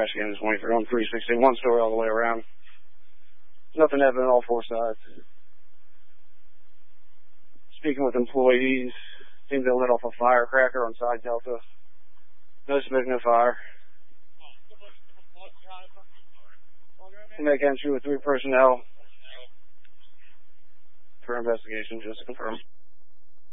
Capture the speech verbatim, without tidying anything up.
Michigan, twenty-three on three sixty, one story all the way around. Nothing happened on all four sides. Speaking with employees, seems they lit off a firecracker on side Delta. No smoke, no fire. Make entry with three personnel for investigation, just to confirm.